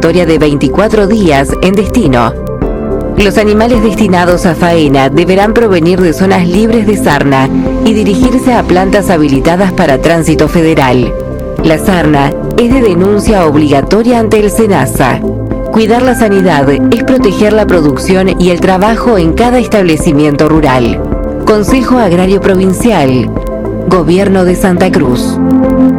moratoria de 24 días en destino. Los animales destinados a faena deberán provenir de zonas libres de sarna y dirigirse a plantas habilitadas para tránsito federal. La sarna es de denuncia obligatoria ante el SENASA. Cuidar la sanidad es proteger la producción y el trabajo en cada establecimiento rural. Consejo Agrario Provincial, Gobierno de Santa Cruz.